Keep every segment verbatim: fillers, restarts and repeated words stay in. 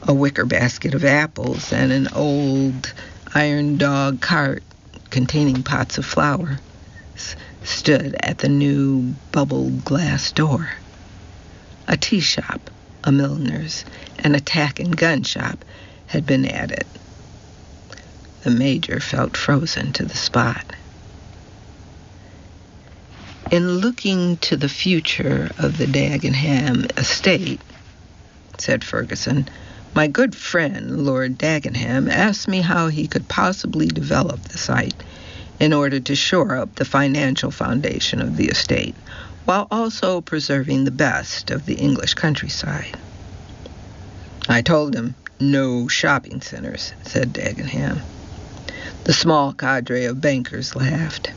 A wicker basket of apples and an old iron dog cart containing pots of flour stood at the new bubbled glass door. A tea shop, a milliner's, and a tack and gun shop had been added. The Major felt frozen to the spot. In looking to the future of the Dagenham estate, said Ferguson, my good friend, Lord Dagenham, asked me how he could possibly develop the site in order to shore up the financial foundation of the estate, while also preserving the best of the English countryside. I told him, no shopping centers, said Dagenham. The small cadre of bankers laughed.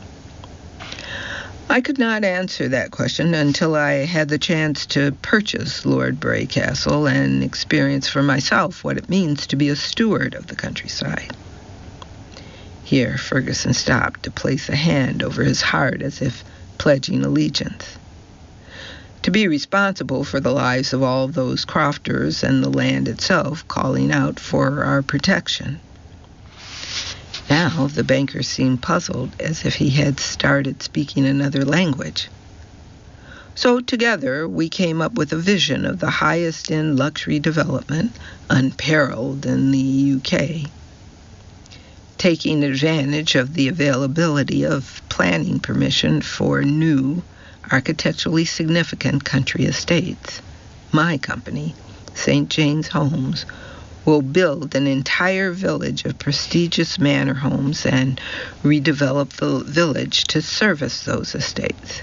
I could not answer that question until I had the chance to purchase Lord Bray Castle and experience for myself what it means to be a steward of the countryside. Here Ferguson stopped to place a hand over his heart as if pledging allegiance. To be responsible for the lives of all those crofters and the land itself calling out for our protection. Now the banker seemed puzzled, as if he had started speaking another language. So together we came up with a vision of the highest in luxury development, unparalleled in the U K, taking advantage of the availability of planning permission for new, architecturally significant country estates. My company, Saint Jane's Homes, will build an entire village of prestigious manor homes and redevelop the village to service those estates.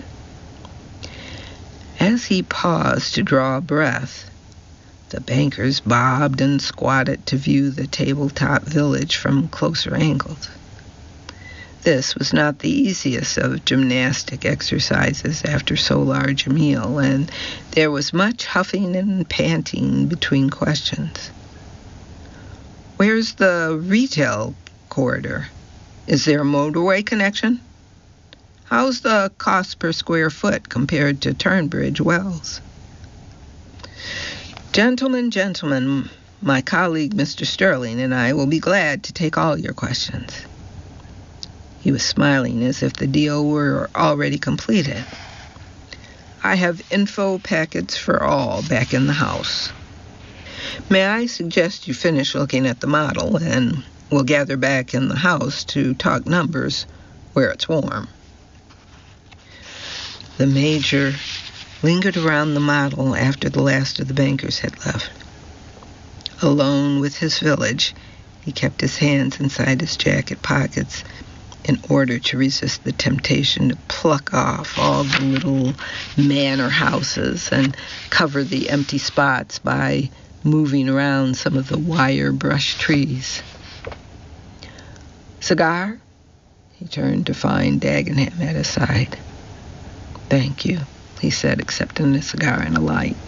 As he paused to draw a breath, the bankers bobbed and squatted to view the tabletop village from closer angles. This was not the easiest of gymnastic exercises after so large a meal, and there was much huffing and panting between questions. Where's the retail corridor? Is there a motorway connection? How's the cost per square foot compared to Turnbridge Wells? Gentlemen, gentlemen, my colleague Mister Sterling and I will be glad to take all your questions. He was smiling as if the deal were already completed. I have info packets for all back in the house. May I suggest you finish looking at the model, and we'll gather back in the house to talk numbers where it's warm. The Major lingered around the model after the last of the bankers had left. Alone with his village, he kept his hands inside his jacket pockets in order to resist the temptation to pluck off all the little manor houses and cover the empty spots by moving around some of the wire brush trees. Cigar? He turned to find Dagenham at his side. Thank you, he said, accepting the cigar and a light.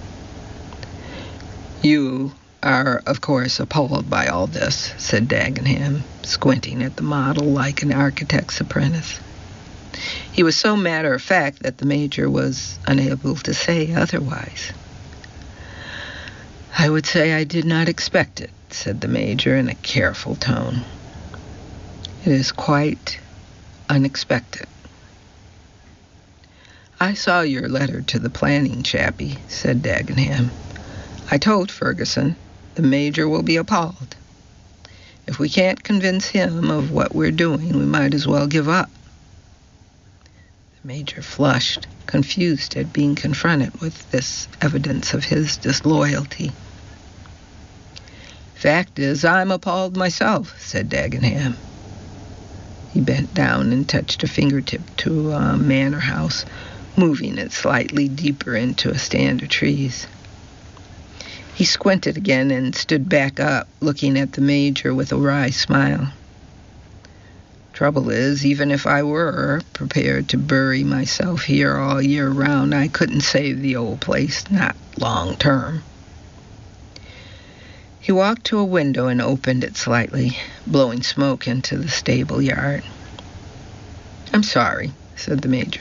You are, of course, appalled by all this, said Dagenham, squinting at the model like an architect's apprentice. He was so matter-of-fact that the Major was unable to say otherwise. I would say I did not expect it, said the Major in a careful tone. It is quite unexpected. I saw your letter to the planning chappie, said Dagenham. I told Ferguson the Major will be appalled. If we can't convince him of what we're doing, we might as well give up. The Major flushed, confused at being confronted with this evidence of his disloyalty. Fact is, I'm appalled myself, said Dagenham. He bent down and touched a fingertip to a manor house, moving it slightly deeper into a stand of trees. He squinted again and stood back up, looking at the Major with a wry smile. Trouble is, even if I were prepared to bury myself here all year round, I couldn't save the old place, not long term. He walked to a window and opened it slightly, blowing smoke into the stable yard. I'm sorry, said the Major.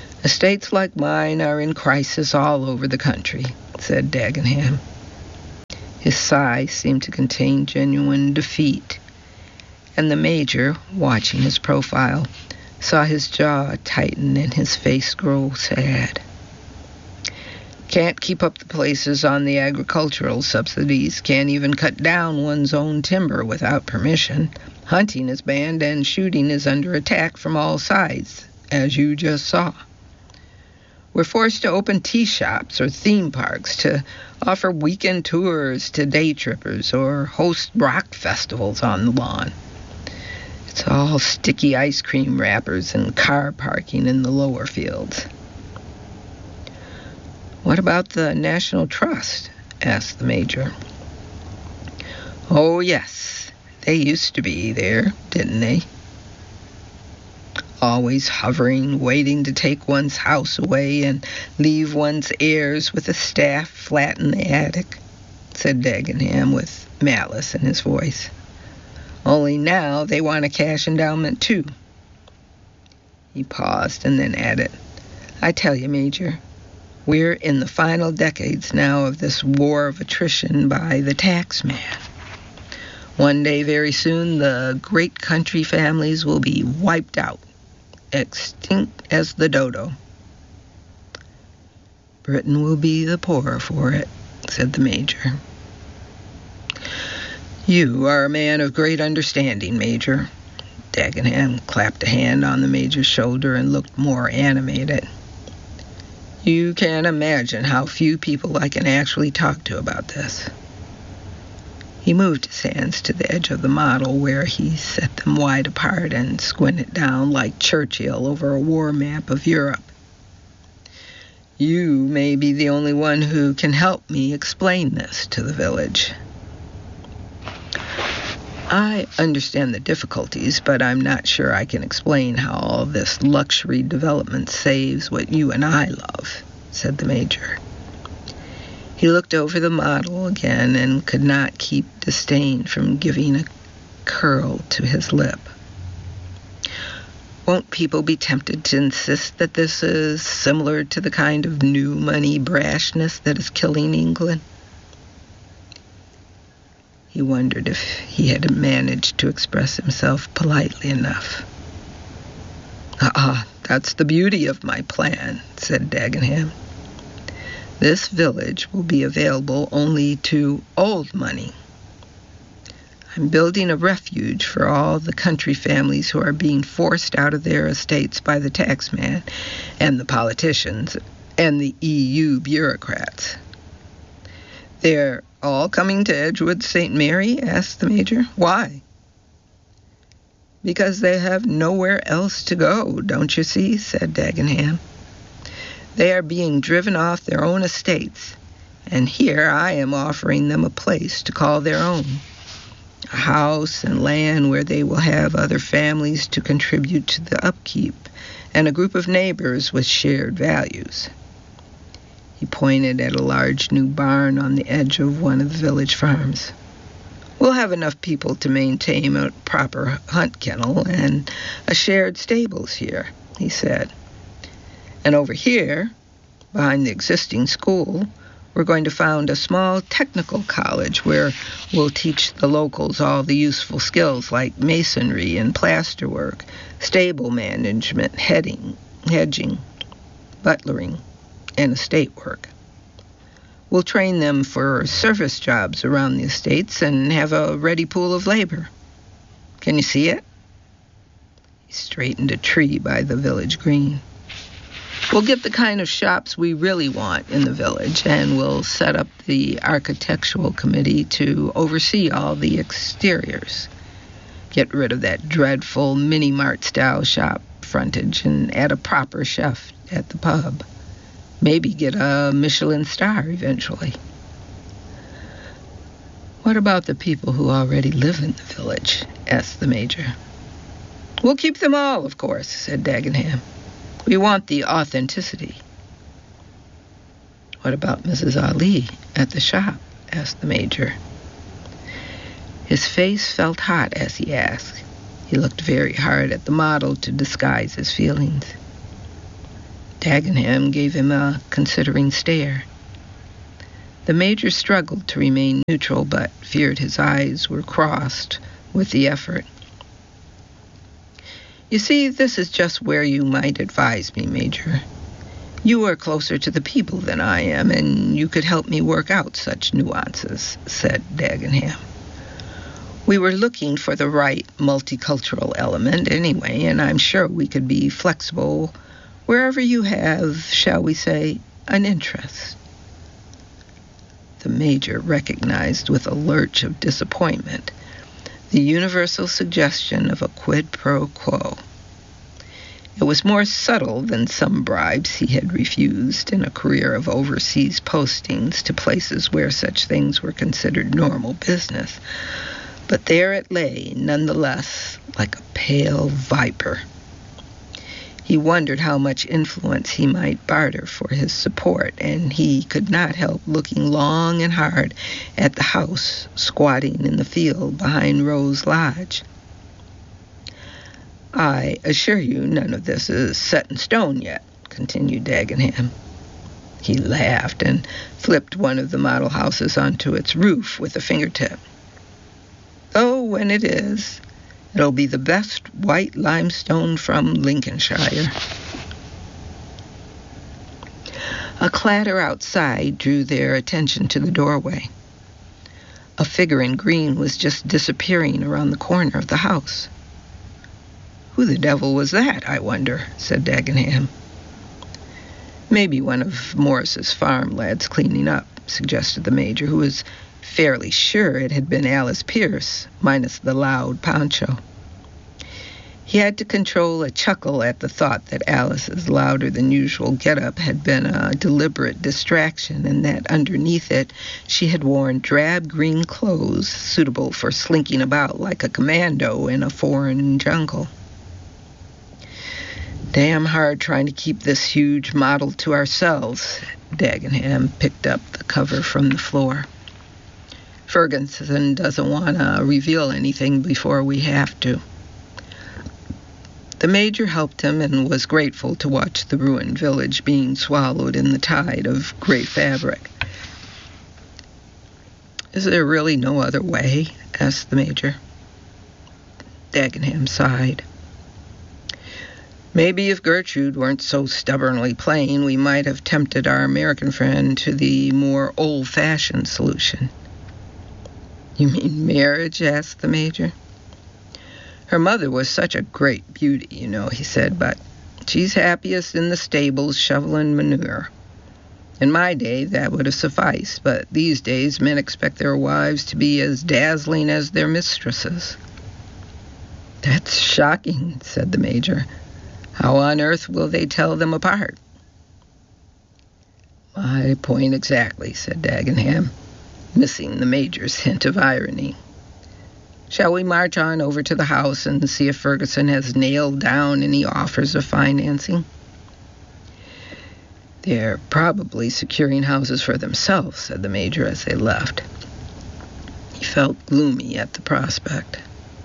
Estates like mine are in crisis all over the country, said Dagenham. His sigh seemed to contain genuine defeat, and the Major, watching his profile, saw his jaw tighten and his face grow sad. Can't keep up the places on the agricultural subsidies, can't even cut down one's own timber without permission. Hunting is banned and shooting is under attack from all sides, as you just saw. We're forced to open tea shops or theme parks, to offer weekend tours to day trippers, or host rock festivals on the lawn. It's all sticky ice cream wrappers and car parking in the lower fields. What about the National Trust? Asked the Major. Oh, yes. They used to be there, didn't they? Always hovering, waiting to take one's house away and leave one's heirs with a staff flat in the attic, said Dagenham with malice in his voice. Only now they want a cash endowment, too. He paused and then added, I tell you, Major, we're in the final decades now of this war of attrition by the tax man. One day very soon, the great country families will be wiped out, extinct as the dodo. Britain will be the poorer for it, said the Major. You are a man of great understanding, Major. Dagenham clapped a hand on the Major's shoulder and looked more animated. You can't imagine how few people I can actually talk to about this. He moved his hands to the edge of the model where he set them wide apart and squinted down like Churchill over a war map of Europe. You may be the only one who can help me explain this to the village. I understand the difficulties, but I'm not sure I can explain how all this luxury development saves what you and I love, said the Major. He looked over the model again and could not keep disdain from giving a curl to his lip. Won't people be tempted to insist that this is similar to the kind of new money brashness that is killing England? He wondered if he had managed to express himself politely enough. Ah, that's the beauty of my plan, said Dagenham. This village will be available only to old money. I'm building a refuge for all the country families who are being forced out of their estates by the taxman and the politicians and the E U bureaucrats. They're all coming to Edgewood Saint Mary? Asked the Major. Why? Because they have nowhere else to go, don't you see? Said Dagenham. They are being driven off their own estates, and here I am offering them a place to call their own, a house and land where they will have other families to contribute to the upkeep, and a group of neighbors with shared values. He pointed at a large new barn on the edge of one of the village farms. We'll have enough people to maintain a proper hunt kennel and a shared stables here, he said. And over here, behind the existing school, we're going to found a small technical college where we'll teach the locals all the useful skills like masonry and plasterwork, stable management, heading, hedging, butlering, and estate work. We'll train them for service jobs around the estates and have a ready pool of labor. Can you see it? He straightened a tree by the village green. We'll get the kind of shops we really want in the village, and we'll set up the architectural committee to oversee all the exteriors. Get rid of that dreadful mini-mart-style shop frontage and add a proper chef at the pub. Maybe get a Michelin star eventually. What about the people who already live in the village? Asked the Major. We'll keep them all, of course, said Dagenham. We want the authenticity. What about Missus Ali at the shop? Asked the Major. His face felt hot as he asked. He looked very hard at the model to disguise his feelings. Dagenham gave him a considering stare. The Major struggled to remain neutral, but feared his eyes were crossed with the effort. You see, this is just where you might advise me, Major. You are closer to the people than I am, and you could help me work out such nuances, said Dagenham. We were looking for the right multicultural element anyway, and I'm sure we could be flexible wherever you have, shall we say, an interest. The Major recognized with a lurch of disappointment the universal suggestion of a quid pro quo. It was more subtle than some bribes he had refused in a career of overseas postings to places where such things were considered normal business, but there it lay, nonetheless, like a pale viper. He wondered how much influence he might barter for his support, and he could not help looking long and hard at the house squatting in the field behind Rose Lodge. I assure you none of this is set in stone yet, continued Dagenham. He laughed and flipped one of the model houses onto its roof with a fingertip. Though when it is, it'll be the best white limestone from Lincolnshire. A clatter outside drew their attention to the doorway. A figure in green was just disappearing around the corner of the house. Who the devil was that, I wonder, said Dagenham. Maybe one of Morris's farm lads cleaning up, suggested the Major, who was fairly sure it had been Alice Pierce, minus the loud poncho. He had to control a chuckle at the thought that Alice's louder-than-usual get-up had been a deliberate distraction, and that underneath it she had worn drab green clothes suitable for slinking about like a commando in a foreign jungle. Damn hard trying to keep this huge model to ourselves. Dagenham picked up the cover from the floor. Ferguson doesn't want to reveal anything before we have to. The Major helped him and was grateful to watch the ruined village being swallowed in the tide of gray fabric. Is there really no other way? Asked the Major. Dagenham sighed. Maybe if Gertrude weren't so stubbornly plain, we might have tempted our American friend to the more old-fashioned solution. You mean marriage? Asked the Major. Her mother was such a great beauty, you know, he said, but she's happiest in the stables shoveling manure. In my day, that would have sufficed, but these days men expect their wives to be as dazzling as their mistresses. That's shocking, said the Major. How on earth will they tell them apart? My point exactly, said Dagenham, missing the Major's hint of irony. Shall we march on over to the house and see if Ferguson has nailed down any offers of financing? They're probably securing houses for themselves, said the Major as they left. He felt gloomy at the prospect.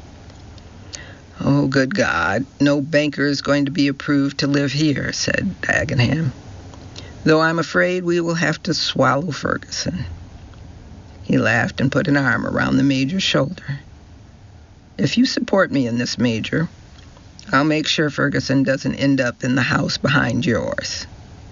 Oh, good God, no banker is going to be approved to live here, said Dagenham, though I'm afraid we will have to swallow Ferguson. He laughed and put an arm around the Major's shoulder. If you support me in this, Major, I'll make sure Ferguson doesn't end up in the house behind yours.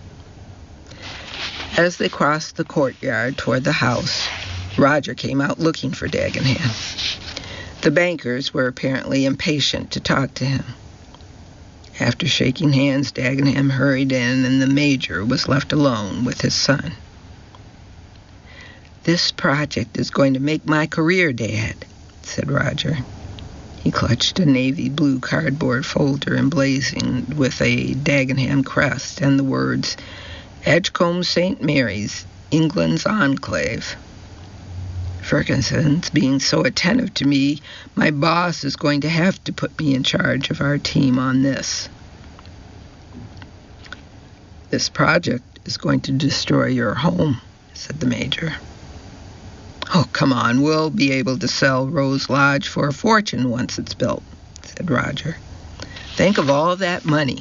As they crossed the courtyard toward the house, Roger came out looking for Dagenham. The bankers were apparently impatient to talk to him. After shaking hands, Dagenham hurried in, and the Major was left alone with his son. This project is going to make my career, Dad, said Roger. He clutched a navy blue cardboard folder emblazoned with a Dagenham crest and the words, Edgecombe Saint Mary's, England's Enclave. Ferguson's being so attentive to me, my boss is going to have to put me in charge of our team on this. This project is going to destroy your home, said the Major. Oh, come on, we'll be able to sell Rose Lodge for a fortune once it's built, said Roger. Think of all that money.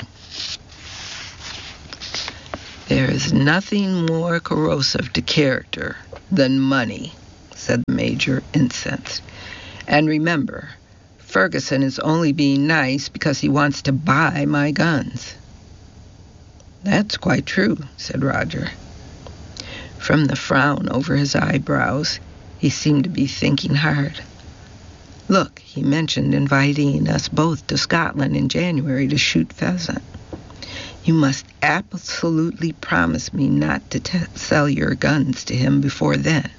There is nothing more corrosive to character "Than money," said the Major, incensed. "And remember, Ferguson is only being nice because he wants to buy my guns." "That's quite true," said Roger. From the frown over his eyebrows, he seemed to be thinking hard. "Look, he mentioned inviting us both to Scotland in January to shoot pheasant. You must absolutely promise me not to t- sell your guns to him before then."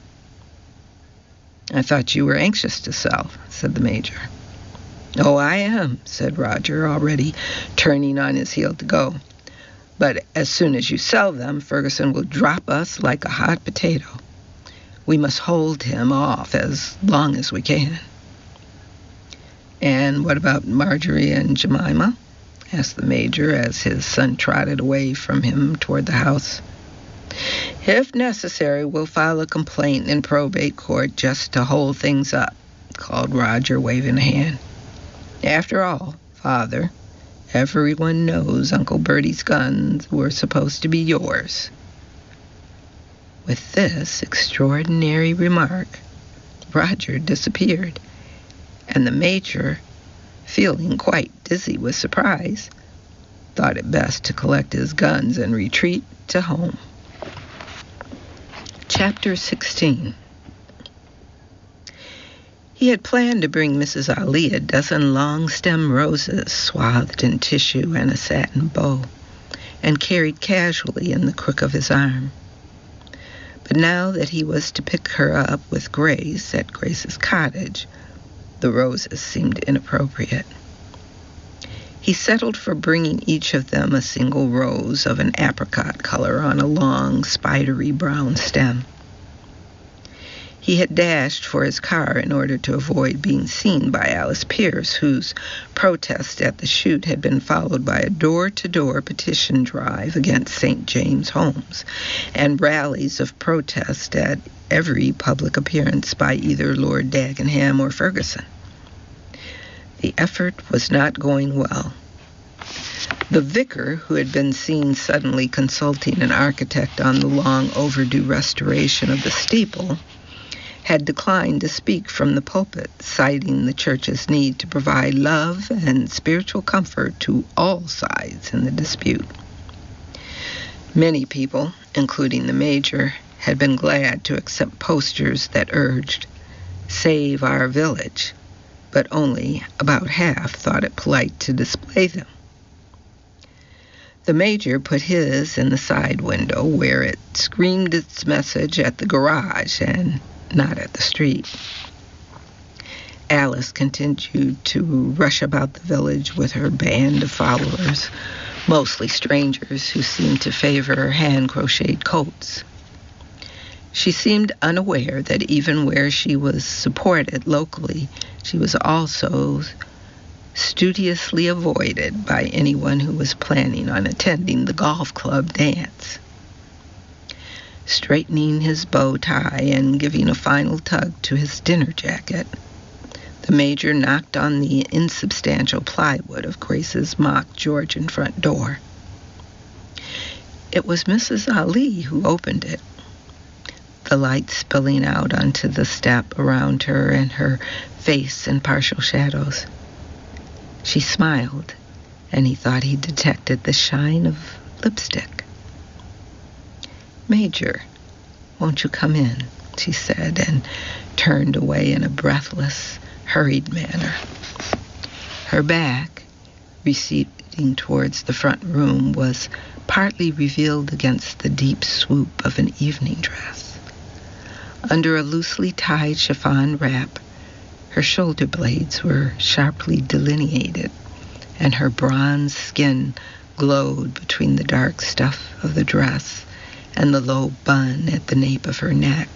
"I thought you were anxious to sell," said the Major. "Oh, I am," said Roger, already turning on his heel to go. "But as soon as you sell them, Ferguson will drop us like a hot potato. We must hold him off as long as we can." "And what about Marjorie and Jemima?" asked the Major as his son trotted away from him toward the house. "If necessary, we'll file a complaint in probate court just to hold things up," called Roger, waving a hand. "After all, Father, everyone knows Uncle Bertie's guns were supposed to be yours." With this extraordinary remark, Roger disappeared, and the Major, feeling quite dizzy with surprise, thought it best to collect his guns and retreat to home. Chapter sixteen. He had planned to bring Missus Ali a dozen long-stem roses swathed in tissue and a satin bow, and carried casually in the crook of his arm. But now that he was to pick her up with Grace at Grace's cottage, the roses seemed inappropriate. He settled for bringing each of them a single rose of an apricot color on a long, spidery brown stem. He had dashed for his car in order to avoid being seen by Alice Pierce, whose protest at the shoot had been followed by a door-to-door petition drive against Saint James Homes, and rallies of protest at every public appearance by either Lord Dagenham or Ferguson. The effort was not going well. The vicar, who had been seen suddenly consulting an architect on the long-overdue restoration of the steeple, had declined to speak from the pulpit, citing the church's need to provide love and spiritual comfort to all sides in the dispute. Many people, including the Major, had been glad to accept posters that urged, "Save our village," but only about half thought it polite to display them. The Major put his in the side window, where it screamed its message at the garage and not at the street. Alice continued to rush about the village with her band of followers, mostly strangers who seemed to favor hand-crocheted coats. She seemed unaware that even where she was supported locally, she was also studiously avoided by anyone who was planning on attending the golf club dance. Straightening his bow tie and giving a final tug to his dinner jacket, the Major knocked on the insubstantial plywood of Grace's mock Georgian front door. It was Missus Ali who opened it, the light spilling out onto the step around her and her face in partial shadows. She smiled, and he thought he detected the shine of lipstick. "Major, won't you come in?" she said, and turned away in a breathless, hurried manner. Her back, receding towards the front room, was partly revealed against the deep swoop of an evening dress. Under a loosely tied chiffon wrap, her shoulder blades were sharply delineated, and her bronze skin glowed between the dark stuff of the dress and the low bun at the nape of her neck.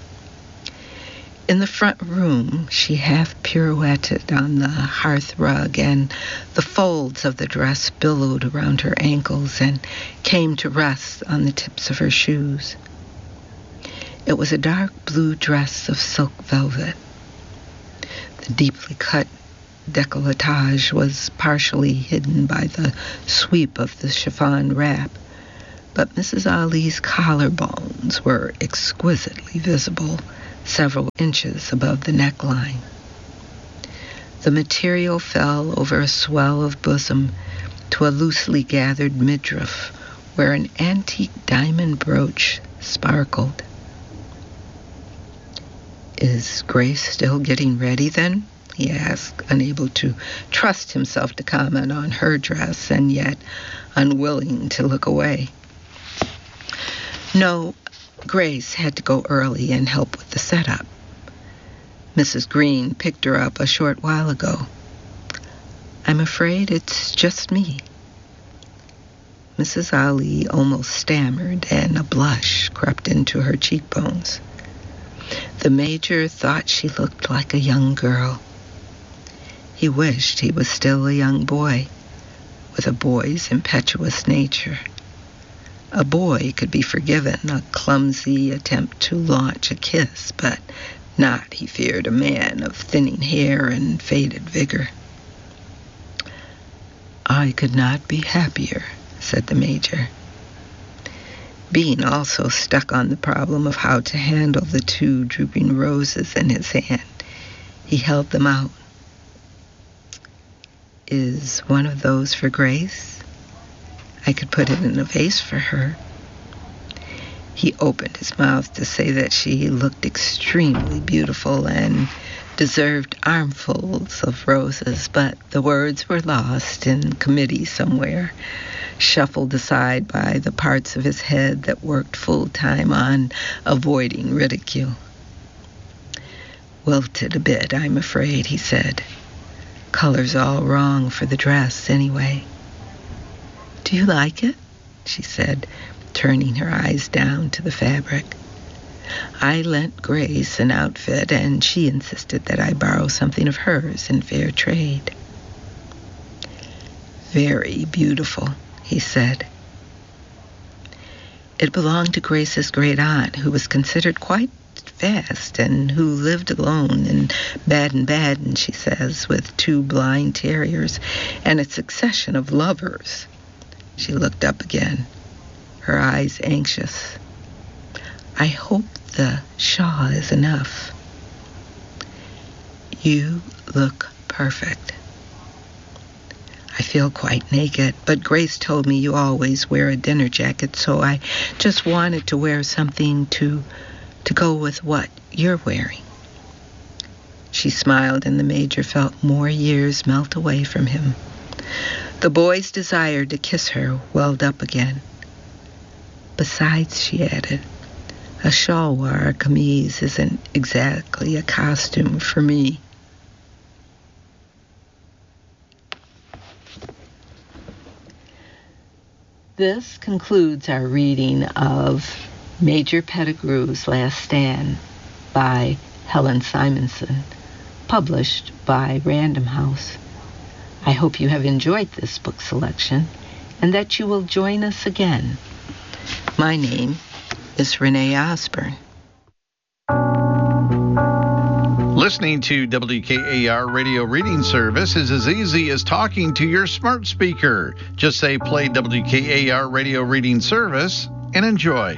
In the front room, she half pirouetted on the hearth rug, and the folds of the dress billowed around her ankles and came to rest on the tips of her shoes. It was a dark blue dress of silk velvet. The deeply cut décolletage was partially hidden by the sweep of the chiffon wrap, but Missus Ali's collarbones were exquisitely visible, several inches above the neckline. The material fell over a swell of bosom to a loosely gathered midriff where an antique diamond brooch sparkled. "Is Grace still getting ready, then?" he asked, unable to trust himself to comment on her dress and yet unwilling to look away. No, Grace had to go early and help with the setup. Missus Green picked her up a short while ago. "I'm afraid it's just me." Missus Ali almost stammered, and a blush crept into her cheekbones. The Major thought she looked like a young girl. He wished he was still a young boy, with a boy's impetuous nature. A boy could be forgiven a clumsy attempt to launch a kiss, but not, he feared, a man of thinning hair and faded vigor. "I could not be happier," said the Major. Bean also stuck on the problem of how to handle the two drooping roses in his hand. He held them out. "Is one of those for Grace? I could put it in a vase for her." He opened his mouth to say that she looked extremely beautiful and deserved armfuls of roses, but the words were lost in committee somewhere, shuffled aside by the parts of his head that worked full-time on avoiding ridicule. "Wilted a bit, I'm afraid," he said. "Color's all wrong for the dress, anyway." "Do you like it?" she said, turning her eyes down to the fabric. "I lent Grace an outfit, and she insisted that I borrow something of hers in fair trade." "Very beautiful," he said. It belonged to Grace's great-aunt, who was considered quite fast and who lived alone in Baden-Baden, she says, with two blind terriers and a succession of lovers. She looked up again, her eyes anxious. "I hope the shawl is enough." "You look perfect." "I feel quite naked, but Grace told me you always wear a dinner jacket, so I just wanted to wear something to to go with what you're wearing." She smiled, and the Major felt more years melt away from him. The boy's desire to kiss her welled up again. "Besides," she added, "a shalwar kameez isn't exactly a costume for me." This concludes our reading of Major Pettigrew's Last Stand by Helen Simonson, published by Random House. I hope you have enjoyed this book selection and that you will join us again. My name is Renee Osborne. Listening to W K A R Radio Reading Service is as easy as talking to your smart speaker. Just say play W K A R Radio Reading Service and enjoy.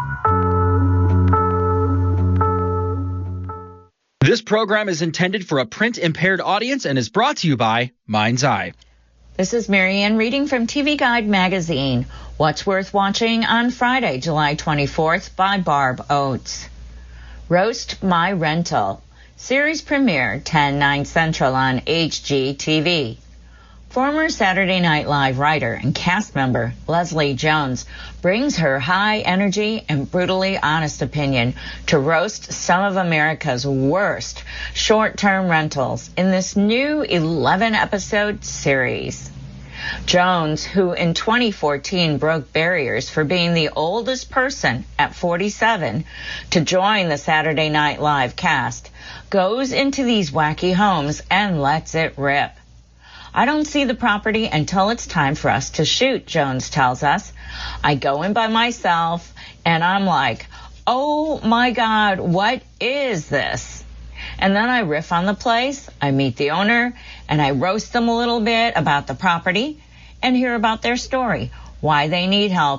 This program is intended for a print-impaired audience and is brought to you by Mind's Eye. This is Marianne reading from T V Guide magazine. What's Worth Watching on Friday, July twenty-fourth by Barb Oates. Roast My Rental. Series premiere, ten, nine Central on H G T V. Former Saturday Night Live writer and cast member Leslie Jones brings her high energy and brutally honest opinion to roast some of America's worst short-term rentals in this new eleven-episode series. Jones, who in twenty fourteen broke barriers for being the oldest person at forty-seven to join the Saturday Night Live cast, goes into these wacky homes and lets it rip. I don't see the property until it's time for us to shoot, Jones tells us. I go in by myself, and I'm like, oh my God, what is this? And then I riff on the place, I meet the owner, and I roast them a little bit about the property and hear about their story, why they need help,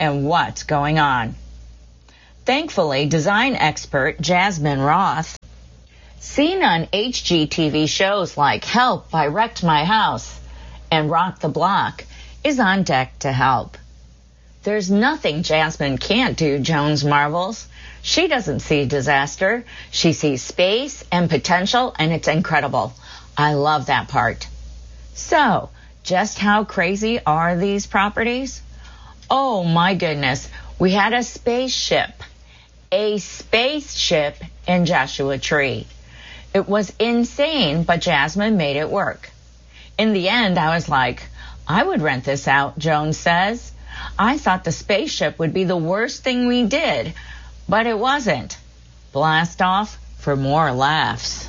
and what's going on. Thankfully, design expert Jasmine Roth, seen on H G T V shows like Help, I Wrecked My House, and Rock the Block, is on deck to help. There's nothing Jasmine can't do, Jones marvels. She doesn't see disaster. She sees space and potential, and it's incredible. I love that part. So, just how crazy are these properties? Oh my goodness, we had a spaceship. A spaceship in Joshua Tree. It was insane, but Jasmine made it work. In the end, I was like, I would rent this out, Jones says. I thought the spaceship would be the worst thing we did, but it wasn't. Blast off for more laughs.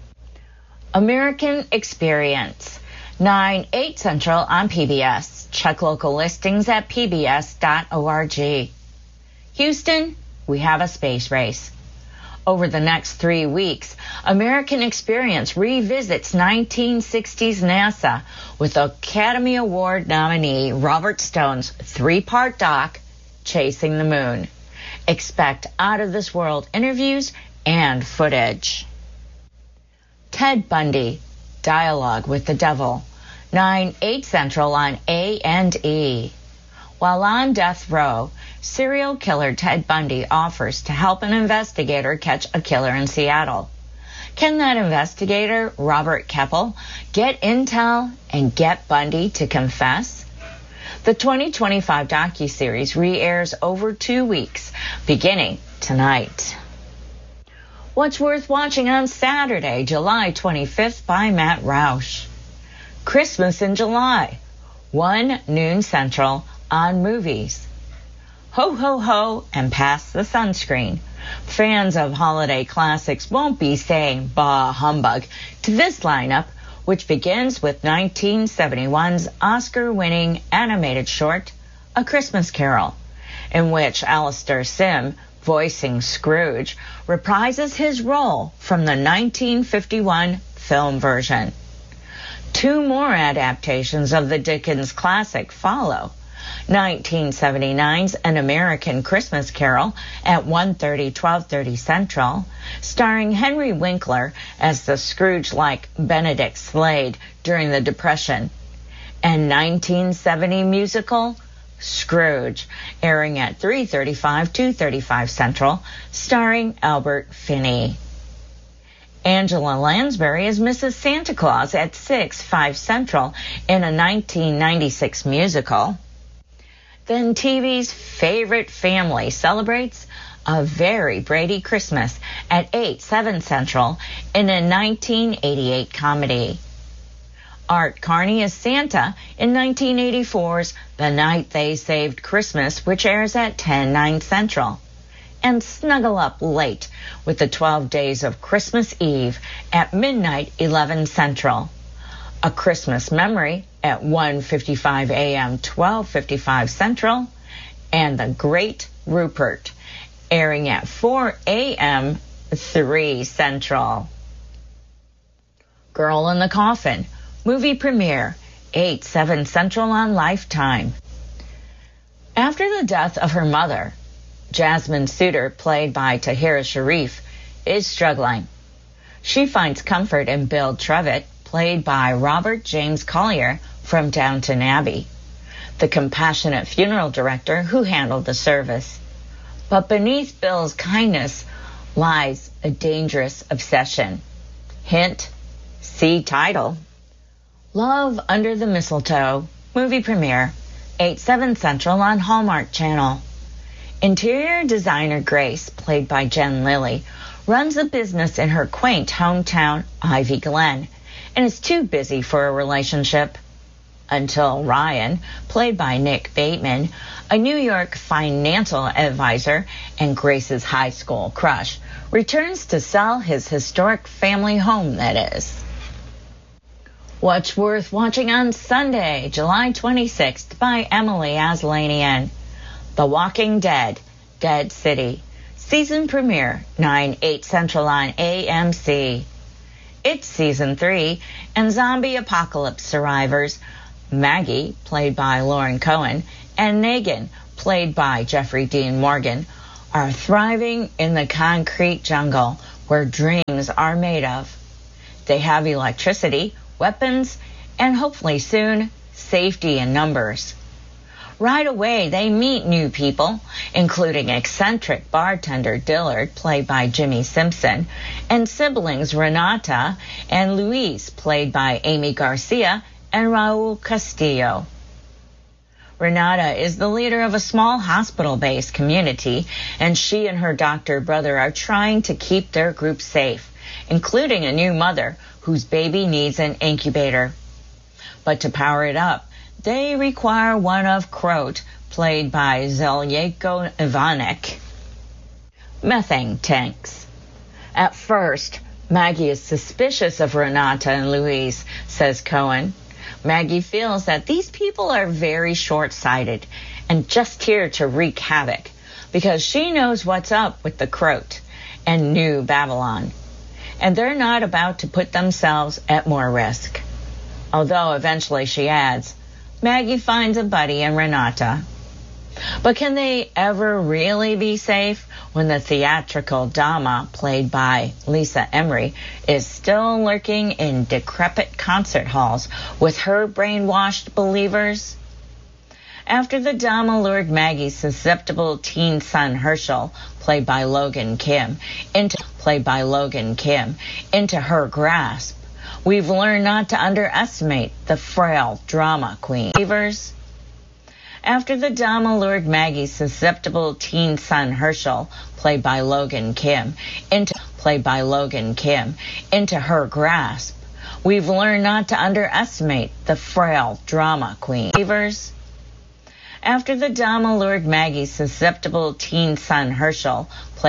American Experience, nine, eight Central on P B S. Check local listings at p b s dot org. Houston, we have a space race. Over the next three weeks, American Experience revisits nineteen sixties NASA with Academy Award nominee Robert Stone's three-part doc, Chasing the Moon. Expect out-of-this-world interviews and footage. Ted Bundy, Dialogue with the Devil, nine, eight Central on A and E. While on death row, serial killer Ted Bundy offers to help an investigator catch a killer in Seattle. Can that investigator, Robert Keppel, get intel and get Bundy to confess? The twenty twenty-five docuseries re-airs over two weeks, beginning tonight. What's worth watching on Saturday, July twenty-fifth by Matt Roush? Christmas in July, one noon Central on Movies. Ho, ho, ho, and pass the sunscreen. Fans of holiday classics won't be saying bah humbug to this lineup, which begins with nineteen seventy-one's Oscar-winning animated short, A Christmas Carol, in which Alastair Sim, voicing Scrooge, reprises his role from the nineteen fifty-one film version. Two more adaptations of the Dickens classic follow. nineteen seventy-nine's An American Christmas Carol at one thirty, twelve thirty Central, starring Henry Winkler as the Scrooge-like Benedict Slade during the Depression, and nineteen seventy musical Scrooge, airing at three thirty-five, two thirty-five Central, starring Albert Finney. Angela Lansbury is Missus Santa Claus at six, five Central in a nineteen ninety-six musical. Then T V's favorite family celebrates A Very Brady Christmas at eight, seven Central in a nineteen eighty-eight comedy. Art Carney is Santa in nineteen eighty-four's The Night They Saved Christmas, which airs at ten, nine Central. And snuggle up late with the twelve Days of Christmas Eve at midnight, eleven Central. A Christmas Memory at one fifty-five a m, twelve fifty-five Central, and The Great Rupert, airing at four a m, three Central. Girl in the Coffin, movie premiere, eight, seven Central on Lifetime. After the death of her mother, Jasmine Suter, played by Tahira Sharif, is struggling. She finds comfort in Bill Trevitt, played by Robert James Collier from Downton Abbey, the compassionate funeral director who handled the service. But beneath Bill's kindness lies a dangerous obsession. Hint, see title. Love Under the Mistletoe, movie premiere, eight, seven Central on Hallmark Channel. Interior designer Grace, played by Jen Lilly, runs a business in her quaint hometown, Ivy Glen, and is too busy for a relationship. Until Ryan, played by Nick Bateman, a New York financial advisor and Grace's high school crush, returns to sell his historic family home, that is. What's worth watching on Sunday, July twenty-sixth by Emily Aslanian. The Walking Dead, Dead City, season premiere, nine, eight Central on A M C. It's season three, and zombie apocalypse survivors Maggie, played by Lauren Cohen, and Negan, played by Jeffrey Dean Morgan, are thriving in the concrete jungle where dreams are made of. They have electricity, weapons, and hopefully soon, safety in numbers. Right away, they meet new people, including eccentric bartender Dillard, played by Jimmy Simpson, and siblings Renata and Luis, played by Amy Garcia and Raul Castillo. Renata is the leader of a small hospital-based community, and she and her doctor brother are trying to keep their group safe, including a new mother whose baby needs an incubator. But to power it up, they require one of Croat, played by Zeljko Ivanek. Methane tanks. At first, Maggie is suspicious of Renata and Luis, says Cohen. Maggie feels that these people are very short-sighted and just here to wreak havoc because she knows what's up with the Croat and New Babylon, and they're not about to put themselves at more risk. Although eventually, she adds, Maggie finds a buddy in Renata. But can they ever really be safe when the theatrical Dama, played by Lisa Emery, is still lurking in decrepit concert halls with her brainwashed believers? After the Dama lured Maggie's susceptible teen son Herschel, played by Logan Kim, into played by Logan Kim, into her grasp, we've learned not to underestimate the frail drama queen. Believers? After the Dama lured Maggie's susceptible teen son Herschel, played by Logan Kim, into played by Logan Kim, into her grasp, we've learned not to underestimate the frail drama queen. Believers? After the Dama lured Maggie's susceptible teen son Herschel, played